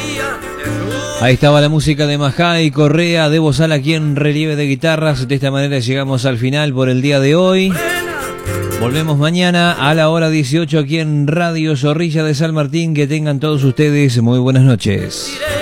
Ahí estaba la música de Majá y Correa, de Bozal aquí en relieve de guitarras. De esta manera llegamos al final por el día de hoy. Volvemos mañana a la hora 18 aquí en Radio Zorrilla de San Martín. Que tengan todos ustedes muy buenas noches.